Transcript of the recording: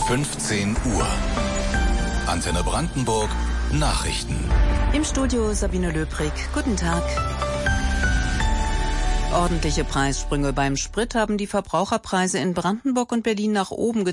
15 Uhr. Antenne Brandenburg, Nachrichten. Im Studio Sabine Löbrig. Guten Tag. Ordentliche Preissprünge beim Sprit haben die Verbraucherpreise in Brandenburg und Berlin nach oben gezogen.